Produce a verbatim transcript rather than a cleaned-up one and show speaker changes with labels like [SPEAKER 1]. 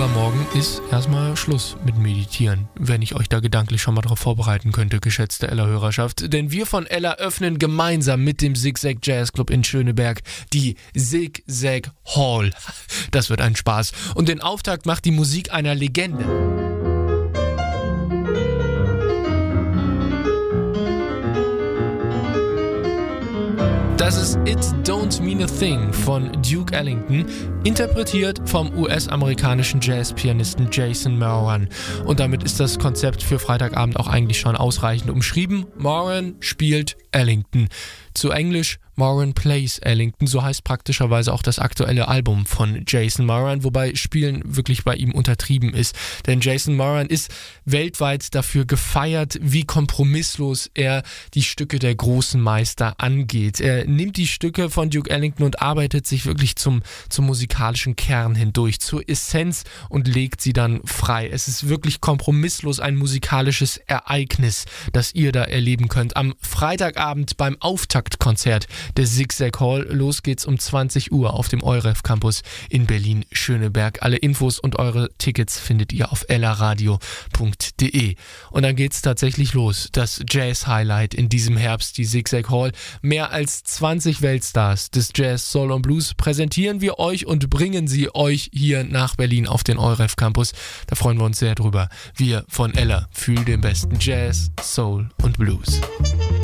[SPEAKER 1] übermorgen ist erstmal Schluss mit Meditieren, wenn ich euch da gedanklich schon mal darauf vorbereiten könnte, geschätzte Ella-Hörerschaft. Denn wir von Ella öffnen gemeinsam mit dem Zigzag Jazz Club in Schöneberg die Zigzag Hall. Das wird ein Spaß. Und den Auftakt macht die Musik einer Legende. Das ist It Don't Mean a Thing von Duke Ellington, interpretiert vom U S-amerikanischen Jazzpianisten Jason Moran. Und damit ist das Konzept für Freitagabend auch eigentlich schon ausreichend umschrieben. Moran spielt Ellington. Zu Englisch Moran Plays Ellington, so heißt praktischerweise auch das aktuelle Album von Jason Moran, wobei Spielen wirklich bei ihm untertrieben ist. Denn Jason Moran ist weltweit dafür gefeiert, wie kompromisslos er die Stücke der großen Meister angeht. Er nimmt die Stücke von Duke Ellington und arbeitet sich wirklich zum, zum musikalischen Kern hindurch, zur Essenz und legt sie dann frei. Es ist wirklich kompromisslos ein musikalisches Ereignis, das ihr da erleben könnt. Am Freitagabend beim Auftaktkonzert der Zigzag Hall. Los geht's um zwanzig Uhr auf dem Euref Campus in Berlin-Schöneberg. Alle Infos und eure Tickets findet ihr auf ellaradio punkt de. Und dann geht's tatsächlich los. Das Jazz-Highlight in diesem Herbst, die Zigzag Hall. Mehr als zwanzig Weltstars des Jazz, Soul und Blues präsentieren wir euch und bringen sie euch hier nach Berlin auf den Euref Campus. Da freuen wir uns sehr drüber. Wir von Ella für den besten Jazz, Soul und Blues.